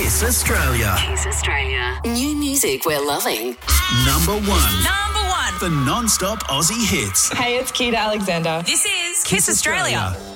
Kiss Australia. Kiss Australia. New music we're loving. Number one. Number one. For non-stop Aussie hits. Hey, it's Keita Alexander. This is Kiss Australia.